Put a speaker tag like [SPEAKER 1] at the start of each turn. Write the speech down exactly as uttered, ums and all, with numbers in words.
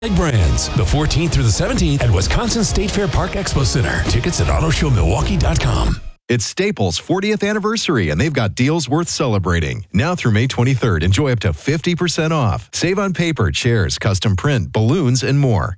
[SPEAKER 1] Brands, the fourteenth through the seventeenth at Wisconsin State Fair Park Expo Center. Tickets at auto show milwaukee dot com.
[SPEAKER 2] It's Staples' fortieth anniversary, and they've got deals worth celebrating. Now through May twenty-third, enjoy up to fifty percent off. Save on paper, chairs, custom print, balloons, and more.